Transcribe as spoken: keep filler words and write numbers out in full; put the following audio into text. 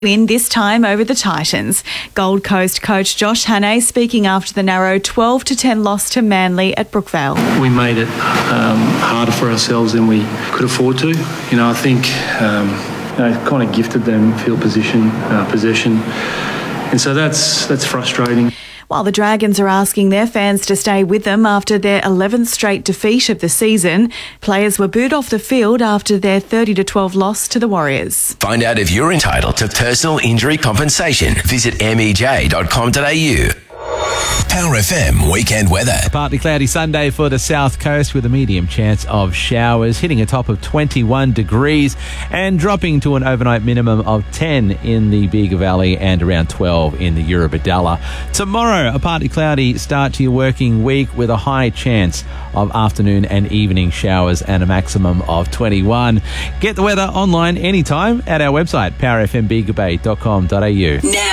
win this time over the Titans. Gold Coast coach Josh Hannay speaking after the narrow twelve to ten loss to Manly at Brookvale. We made it um, harder for ourselves than we could afford to. You know, I think um, you know, kind of gifted them field position, uh, possession, and so that's that's frustrating. While the Dragons are asking their fans to stay with them after their eleventh straight defeat of the season, players were booed off the field after their thirty to twelve loss to the Warriors. Find out if you're entitled to personal injury compensation. Visit m e j dot com dot a u. Power F M weekend weather. Partly cloudy Sunday for the south coast with a medium chance of showers, hitting a top of twenty-one degrees and dropping to an overnight minimum of ten in the Bega Valley and around twelve in the Eurobodalla. Tomorrow, a partly cloudy start to your working week with a high chance of afternoon and evening showers and a maximum of twenty-one. Get the weather online anytime at our website, power f m bega bay dot com dot a u. Now